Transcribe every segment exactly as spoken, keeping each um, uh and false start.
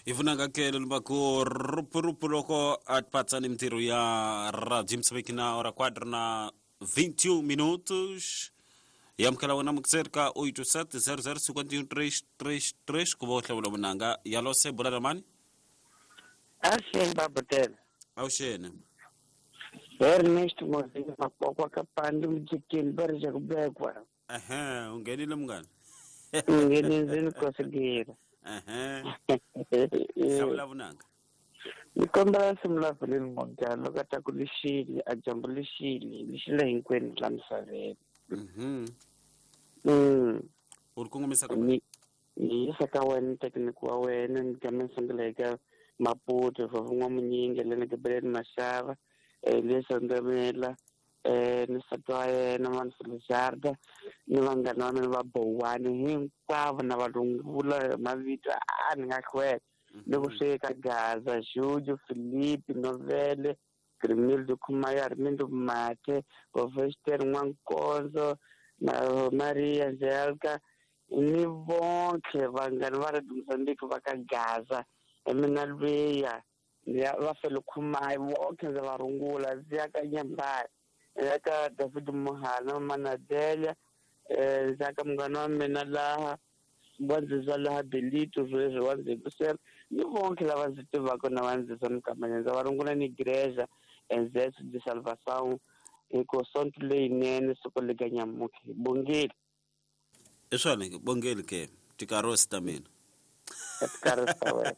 Ivunanga kele lubaku rupu rupu loko at patsani mtiru ya radio msabikina ora quadra na vinte e um minutos. Yamkala wana mkserka oito sete zero zero cinquenta e um três três três kubotla wala munanga yalo se bulala mani. Ashen babatel. Aushene. Ernest Mozinga mapokwa kapandi mjikini barja kubekwa. Aha, ungeni lemgani. Ngeni nzini kosigira. Aha. Sabula bunanga. Nikomba simla filin mondial kata kulishili ajambo lishili lishila hinkweni lamsare. Mhm. Mm. Urkungu misaka. Ni ni saka wen tekniku wa wen ngamen sangalega maputo fafungwa mnyinge lene gebred mashava elisa ndamela eh ni satwaye na manfiljarda ni vangana wame va bowani hinkwavo na valungula mavito a ni nga khwela ni ku sweka Gaza Juju Philippe Novele Grimildo Khumaya Armindo Mate Professor Nwankonzo na Maria Zelka ni vonke vangani va Radio Mozambique va ka Gaza emina lweya ya va felo Khumaya vonke ndza va rungula ndzi ka Nyambani ya ka David Mohana Manadelia eh ndza ka mngana wa mina laha wanziza laha Belito zwezwe wanzi kusela ni vonke lava ndzi tivaka na wanziza mikamanya ndza va rungula ni Igreja Exército de Salvação iko sonto leyinene soko le ka Nyamuke bongeli Eswani bongeli ke tikarosta mina. Tikarosta we.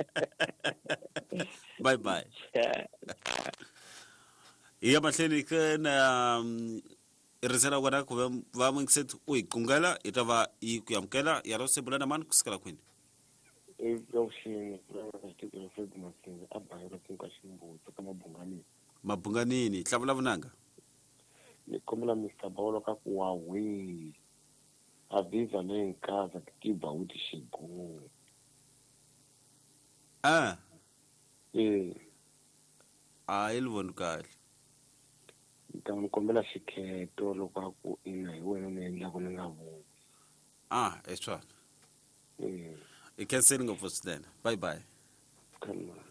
Bye bye. Iya mahleni ke na irisela wana ku va mungset u ikungela itava ikuyamkela yalo sebulana man kusikala kwini. E yoshini ra tikelo fred masinga abhayiro tinka ximbuto ka mabungani. Mabunganini hlavula vunanga. Ni kombela mister Bolo ka ku wa we. Aviva le nkaza kiba uthi xigu. Ah. Eh. Ah ilivonu kahle. Ngam kombela xikheto loko ku ina hi wena ni endla ku ni nga vu. Ah eswani. Eh. I can send ngopfu then. Bye bye. Come on.